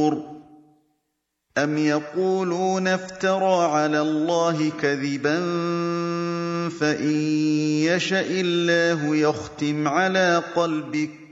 الزُّبُرِ أَمْ يَقُولُونَ افْتَرَىٰ عَلَى اللَّهِ كَذِبًا فَإِن يَشَإِ اللَّهُ يَخْتِمْ عَلَىٰ قَلْبِكَ